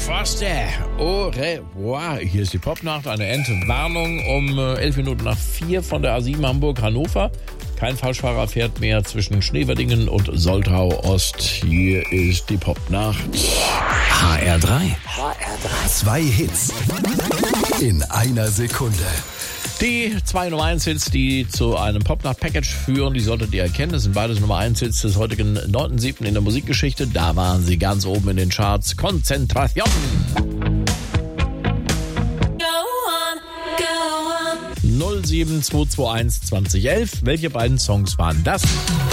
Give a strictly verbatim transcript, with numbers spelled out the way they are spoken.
Foster, au revoir. Hier ist die Popnacht, eine Entwarnung um elf Minuten nach vier von der A sieben Hamburg-Hannover. Kein Falschfahrer fährt mehr zwischen Schneverdingen und Soltau-Ost. Hier ist die Popnacht. H R drei. H R drei. Zwei Hits in einer Sekunde. Die zwei Nummer eins Hits, die zu einem Popnacht-Package führen, die solltet ihr erkennen. Das sind beides Nummer eins Hits des heutigen neunten siebten in der Musikgeschichte. Da waren sie ganz oben in den Charts. Konzentration! null sieben zwei zwei eins zwanzig elf. Welche beiden Songs waren das?